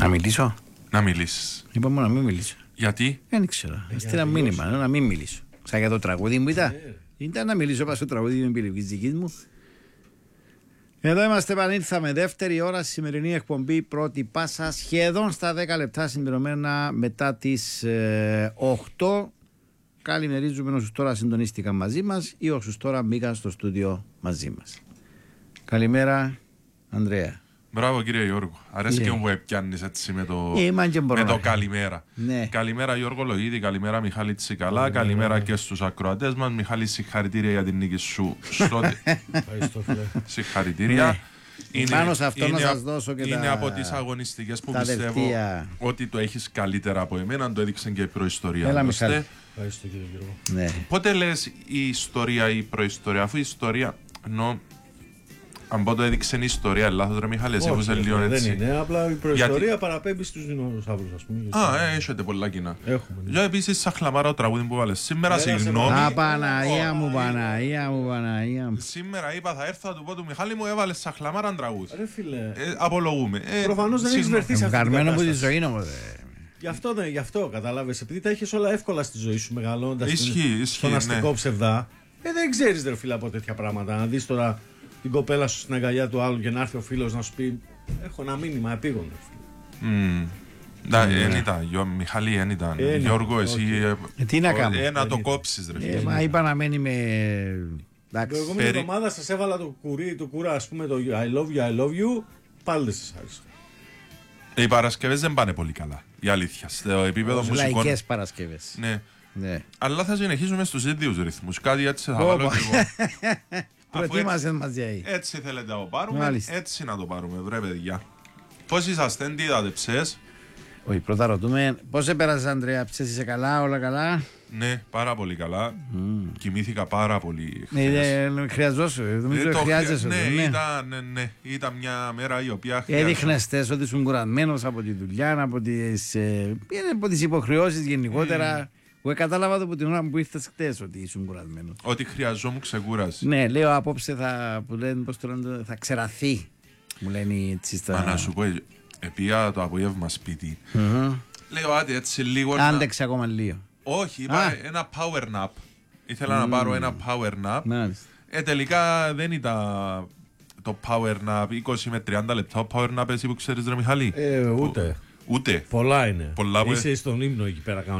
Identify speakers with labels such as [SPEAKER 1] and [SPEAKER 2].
[SPEAKER 1] μιλήσω.
[SPEAKER 2] Να μιλήσεις.
[SPEAKER 1] Είπα μόνο να μην μιλήσω.
[SPEAKER 2] Γιατί?
[SPEAKER 1] Δεν ξέρω. Στείλα μήνυμα να μην μιλήσω. Σαν για το τραγούδι μου ήταν. Ήταν να μιλήσω πάνω στο τραγούδι με επιλογή δική μου. Εδώ είμαστε, επανήλθαμε δεύτερη ώρα, σημερινή εκπομπή, πρώτη πάσα, σχεδόν στα 10 λεπτά συμπληρωμένα μετά τις 8. Καλημερίζουμε όσους τώρα συντονίστηκαν μαζί μας ή όσους τώρα μπήκαν στο στούντιο μαζί μας. Καλημέρα, Ανδρέα.
[SPEAKER 2] Μπράβο κύριε Γιώργο. Αρέσει και μου έπιανεις έτσι με το καλημέρα.
[SPEAKER 1] Ναι.
[SPEAKER 2] Καλημέρα Γιώργο Λογίδη, καλημέρα Μιχάλη Τσικαλά, καλημέρα και στους ακροατές μας. Μιχάλη, συγχαρητήρια για την νίκη σου. Συγχαρητήρια.
[SPEAKER 1] Πάνω σε αυτό να σας δώσω και
[SPEAKER 2] είναι από τις αγωνιστικές που πιστεύω ότι το έχεις καλύτερα από εμένα. Το έδειξε και η προϊστορία.
[SPEAKER 1] Έλα Μιχάλη.
[SPEAKER 3] Ευχαριστώ κύριε Γιώργο.
[SPEAKER 1] Ναι.
[SPEAKER 2] Πότε λες η ιστορία ή η προϊστορία, αφού η ιστορία ενώ αν πω το έδειξε η ιστορία, λάθος ρε Μιχάλη, εσύ έχεις λίγο έτσι.
[SPEAKER 3] Δεν είναι, απλά η προϊστορία παραπέμπει στους δεινόσαυρους, ας πούμε.
[SPEAKER 2] Έχετε πολλά κοινά.
[SPEAKER 3] Έχουμε.
[SPEAKER 2] Για επίσης Σαχλαμάρα ο τραγούδι που βάλες. Σήμερα συγγνώμη.
[SPEAKER 1] Παναγία μου, Παναγία μου, Παναγία μου.
[SPEAKER 2] Σήμερα είπα θα έρθω να του πω του Μιχάλη μου έβαλες Σαχλαμάρα τραγούδι.
[SPEAKER 3] Ρε φίλε.
[SPEAKER 2] Απολογούμε.
[SPEAKER 3] Προφανώς δεν έχεις βρεθεί σε αυτή την
[SPEAKER 1] Καρμένο που τη
[SPEAKER 3] κατάσταση.
[SPEAKER 1] ζωή όμως.
[SPEAKER 3] Γι' αυτό κατάλαβες. Επειδή τα έχεις όλα εύκολα στη ζωή σου μεγαλώντας
[SPEAKER 2] Ισχύει,
[SPEAKER 3] στον αστικό ψευδά. Δεν ξέρεις ρε φίλε από τέτοια πράγματα. Να δεις τώρα την κοπέλα σου στην αγκαλιά του άλλου και να έρθει ο φίλος να σου πει: έχω ένα μήνυμα επίγον.
[SPEAKER 2] Δεν ήταν, Μιχάλη, δεν ήταν. Γιώργο, εσύ.
[SPEAKER 1] Τι να κάνω.
[SPEAKER 2] Να το κόψεις, ρε φίλε.
[SPEAKER 1] Μα είπα να μένει με.
[SPEAKER 3] Την προηγούμενη εβδομάδα σας έβαλα το κουρά, ας πούμε, το I love you, I love you. Πάλι δεν σας άρεσε.
[SPEAKER 2] Οι Παρασκευές δεν πάνε πολύ καλά. Η αλήθεια. Στο επίπεδο μουσικών.
[SPEAKER 1] Λαϊκές Παρασκευές.
[SPEAKER 2] Ναι. Αλλά θα συνεχίσουμε στους ίδιους ρυθμούς. Κάτι έτσι θα βάλω και εγώ.
[SPEAKER 1] Προετοίμασαν μας για
[SPEAKER 2] έτσι θέλετε να το πάρουμε, έτσι να το πάρουμε, βρε παιδιά. Πώς είσαστε, τι είδατε, ψες?
[SPEAKER 1] Όχι, πρώτα ρωτούμε, πώς έπαιρασες Ανδρέα, ψες, είσαι καλά, όλα καλά?
[SPEAKER 2] Ναι, πάρα πολύ καλά. Κοιμήθηκα πάρα πολύ
[SPEAKER 1] χθες. Χρειαζόσου, νομίζω χρειάζεσαι.
[SPEAKER 2] Ναι, ήταν μια μέρα η οποία χρειάζεται.
[SPEAKER 1] Έδειχνες τες ότι ήσουν κουρασμένος από τη δουλειά, από τις υποχρεώσεις γενικότερα. Εγώ κατάλαβα το από την ώρα που ήρθες χτες ότι ήσουν κουρασμένος.
[SPEAKER 2] Ότι χρειαζόμουν ξεκούραση.
[SPEAKER 1] Ναι, λέω απόψε θα ξεραθεί. Μου λένε έτσι στα.
[SPEAKER 2] Μα να σου πω, επία το απόγευμα σπίτι. Λέω άντε έτσι λίγο.
[SPEAKER 1] Άντεξε ακόμα λίγο.
[SPEAKER 2] Όχι, είπα ένα power nap. Ήθελα να πάρω ένα power nap. Τελικά δεν ήταν το power nap 20 με 30 λεπτά. Ο power nap εσύ που ξέρεις ρε Μιχάλη.
[SPEAKER 3] Ούτε. Πολλά είναι. Είσαι στον ύμνο εκεί πέρα.